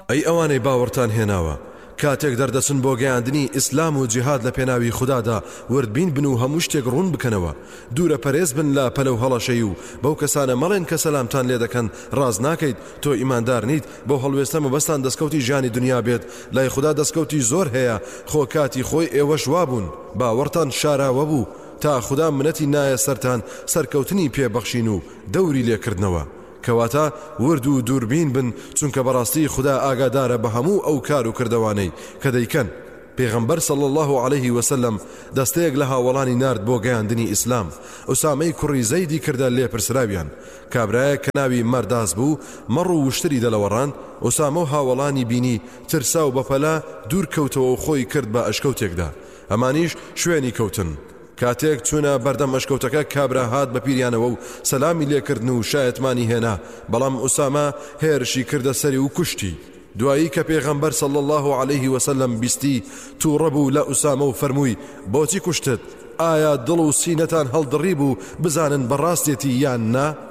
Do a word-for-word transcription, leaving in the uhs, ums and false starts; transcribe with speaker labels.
Speaker 1: ئەی ئەوانەی باوەڕتان هێناوە کاتێک دەردەچن بۆ گەیاندنی ئیسلام و جیهاد لە پێناوی خوددادا وردبین بن و هەموو شتێک ڕوون بکەنەوە دوورە پەرێز بن لە پەلەو هەڵەشەی و بەو کەسانە مەڵێن کە سەلامتان لێ دەکەن ڕاز ناکەیت تۆ ئیماندار نیت بۆ هەڵوێستە مەبەستان دەستکەوتی ژیانی دنیا بێت لای خوددا دەستکەوتی زۆر هەیە خۆ کاتی خۆی ئێوەش وابوون باوەڕتان شاراوە بوو تا خوددا منەتی نایە سەرتان سەرکەوتنی پێبەخشین و دەوری لێکردنەوە کەواتە ورد و دووربین بن چونکە بەڕاستی خوددا ئاگادارە بە هەموو ئەو کار و کردەوانەی کە دەیکەن پێغەمبەر صلی الله عليه وسلم دەستەیەک لە هاوڵانی نارد بۆ گەیاندنی ئیسلام ئوسامەی کوڕی زەیدی کردە لێپرسراویان کابرایە کە ناوی مەرداز بوو مەڕ و وشتری دەلەوەڕاند ئوسامە و هاوڵانی بینی ترسا و بەپەلا دوور کەوتەوە و خۆی کرد بە ئەشکەوتێکدا ئەمانیش شوێنی کەوتن کاتێک چوونە بەردەم ئەشکەوتەکە کابرا هات بە پیریانەوە و سەلامی لێکردن و شایەتمانی هێنا بەڵام ئوسامە هێرشی کردە سەری و کوشتی دوایی کە پێغەمبەر صلی الله عليه وسلم بیستی تووڕە بوو لە ئوسامە و فەرمووی بۆچی کوشتت ئایا دڵ و سینەتان هەڵدڕی بوو بزانن بەڕاستێتی یان نا